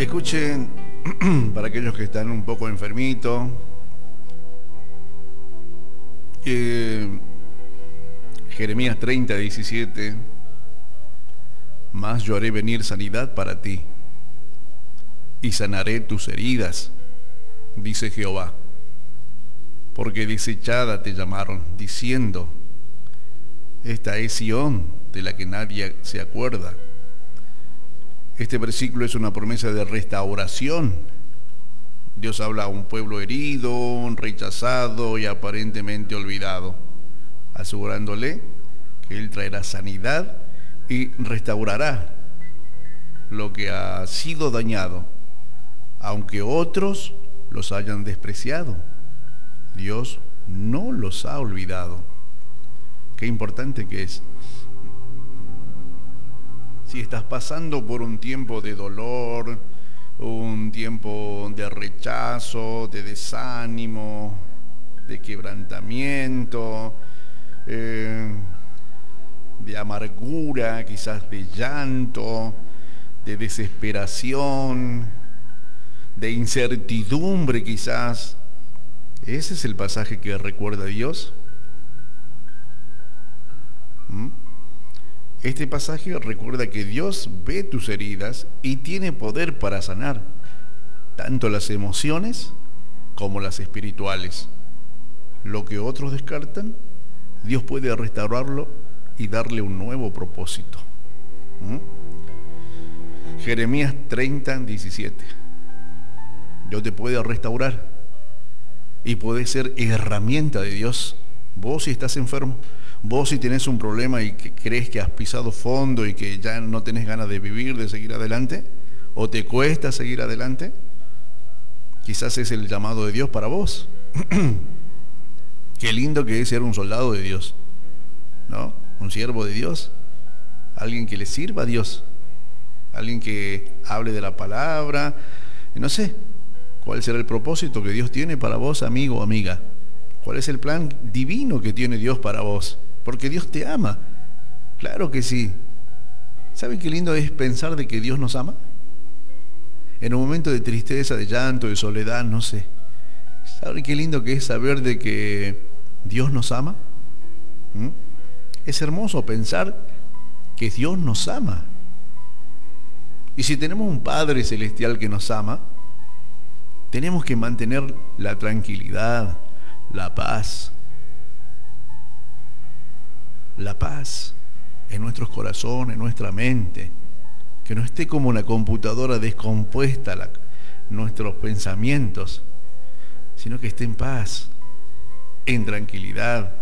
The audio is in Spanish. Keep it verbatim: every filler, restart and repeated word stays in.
Escuchen, para aquellos que están un poco enfermitos, eh, Jeremías treinta, diecisiete, mas yo haré venir sanidad para ti, y sanaré tus heridas, dice Jehová, porque desechada te llamaron, diciendo, esta es Sión, de la que nadie se acuerda. Este versículo es una promesa de restauración. Dios habla a un pueblo herido, rechazado y aparentemente olvidado, asegurándole que Él traerá sanidad y restaurará lo que ha sido dañado, aunque otros los hayan despreciado. Dios no los ha olvidado. Qué importante que es. Si estás pasando por un tiempo de dolor, un tiempo de rechazo, de desánimo, de quebrantamiento, eh, de amargura, quizás de llanto, de desesperación, de incertidumbre quizás, ¿ese es el pasaje que recuerda Dios? ¿Mm? Este pasaje recuerda que Dios ve tus heridas y tiene poder para sanar, tanto las emociones como las espirituales. Lo que otros descartan, Dios puede restaurarlo y darle un nuevo propósito. ¿Mm? Jeremías treinta, diecisiete. Dios te puede restaurar y puede ser herramienta de Dios. Vos si estás enfermo, vos si tenés un problema y que crees que has pisado fondo y que ya no tenés ganas de vivir, de seguir adelante, o te cuesta seguir adelante, quizás es el llamado de Dios para vos. Qué lindo que es ser un soldado de Dios, ¿no? Un siervo de Dios, alguien que le sirva a Dios, alguien que hable de la palabra. No sé cuál será el propósito que Dios tiene para vos, amigo o amiga. ¿Cuál es el plan divino que tiene Dios para vos? Porque Dios te ama. Claro que sí. ¿Saben qué lindo es pensar de que Dios nos ama? En un momento de tristeza, de llanto, de soledad, no sé. ¿Saben qué lindo que es saber de que Dios nos ama? ¿Mm? Es hermoso pensar que Dios nos ama. Y si tenemos un Padre Celestial que nos ama, tenemos que mantener la tranquilidad, la paz, la paz en nuestros corazones, en nuestra mente, que no esté como una computadora descompuesta la, nuestros pensamientos, sino que esté en paz, en tranquilidad,